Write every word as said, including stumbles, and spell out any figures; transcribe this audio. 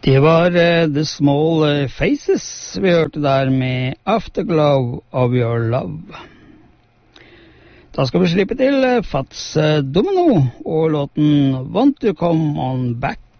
Det var uh, The Small uh, Faces vi hørte der med Afterglow of Your Love. Da skal vi slippe til uh, Fats uh, Domino og låten Want to Come On Back.